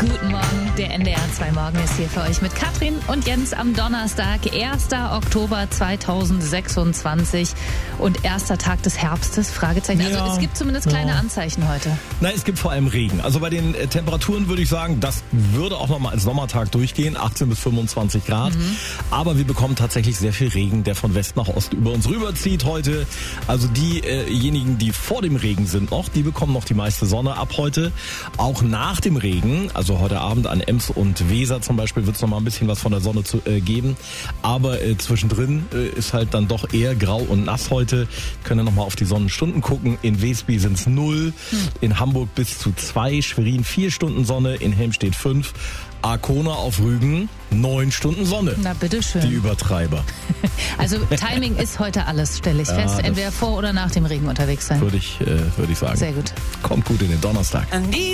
Guten Morgen, der NDR 2 Morgen ist hier für euch mit Katrin und Jens am Donnerstag, 1. Oktober 2026 und erster Tag des Herbstes, Fragezeichen. Also es gibt zumindest kleine Anzeichen heute. Nein, es gibt vor allem Regen. Also bei den Temperaturen würde ich sagen, das würde auch nochmal als Sommertag durchgehen, 18 bis 25 Grad. Aber wir bekommen tatsächlich sehr viel Regen, der von West nach Ost über uns rüberzieht heute. Also diejenigen, die vor dem Regen sind noch, die bekommen noch die meiste Sonne ab heute. Auch nach dem Regen, also heute Abend an Ems und Weser zum Beispiel, wird es noch mal ein bisschen was von der Sonne geben. Aber zwischendrin ist halt dann doch eher grau und nass heute. Können wir noch mal auf die Sonnenstunden gucken. In Wesby sind es 0, in Hamburg bis zu 2, Schwerin 4 Stunden Sonne, in Helmstedt 5. Arkona auf Rügen, 9 Stunden Sonne. Na, bitteschön. Die Übertreiber. Also Timing ist heute alles, stelle ich fest. Entweder vor oder nach dem Regen unterwegs sein. Würde ich sagen. Sehr gut. Kommt gut in den Donnerstag.